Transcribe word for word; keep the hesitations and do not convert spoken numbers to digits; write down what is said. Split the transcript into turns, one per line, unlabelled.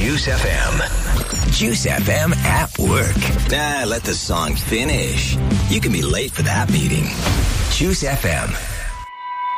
Juice F M. Juice F M at work.
Nah, let the song finish. You can be late for that meeting.
Juice F M.